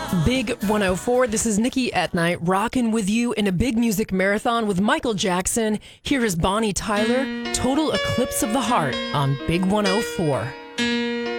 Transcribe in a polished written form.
Big 104, this is Nikki at Night, rocking with you in a big music marathon with Michael Jackson. Here is Bonnie Tyler, Total Eclipse of the Heart on Big 104.